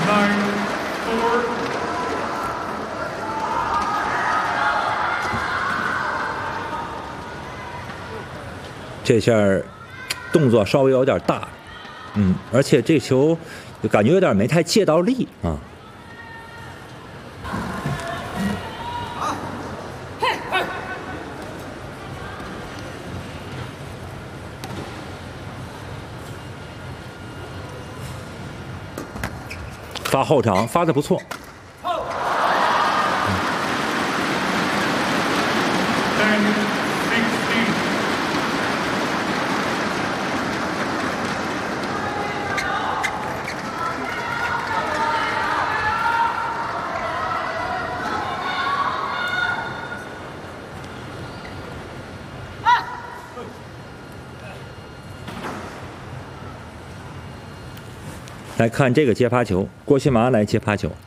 这下动作稍微有点大，而且这球就感觉有点没太借到力啊。发后场发的不错。来看这个接发球，郭沁麻来接发球。